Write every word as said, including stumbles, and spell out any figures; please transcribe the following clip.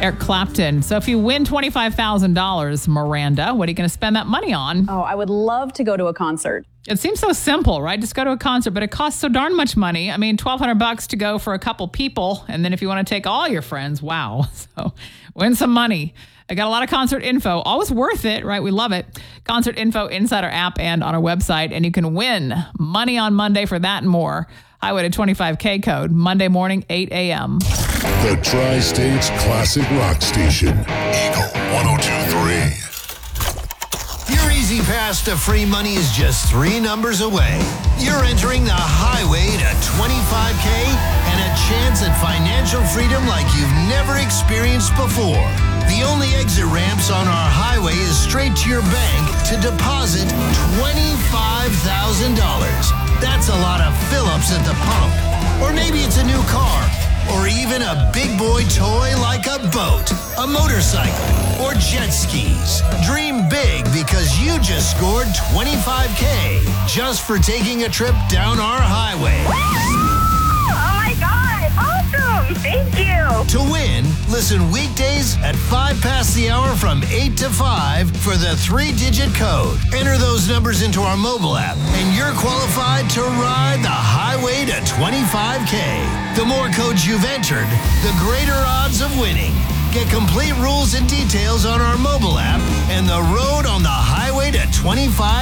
Eric Clapton. So if you win twenty-five thousand dollars, Miranda, what are you going to spend that money on? Oh, I would love to go to a concert. It seems so simple, right? Just go to a concert, but it costs so darn much money. I mean, twelve hundred bucks to go for a couple people. And then if you want to take all your friends, wow. So win some money. I got a lot of concert info. Always worth it, right? We love it. Concert info inside our app and on our website. And you can win money on Monday for that and more. Highway to twenty-five K code, Monday morning, eight a.m. The Tri-States Classic Rock Station. Eagle one oh two point three. Your easy pass to free money is just three numbers away. You're entering the highway to twenty-five K and a chance at financial freedom like you've never experienced before. The only exit ramps on our highway is straight to your bank to deposit twenty-five thousand dollars. That's a lot of fill-ups at the pump. Or maybe it's a new car. Or even a big boy toy like a boat, a motorcycle, or jet skis. Dream big because you just scored twenty-five K just for taking a trip down our highway. Oh my God, awesome, thank you. To win, listen weekdays at five past the hour from eight to five for the three-digit code. Enter those numbers into our mobile app and you're qualified to ride the highway to twenty-five K. The more codes you've entered, the greater odds of winning. Get complete rules and details on our mobile app and the road on the highway to twenty-five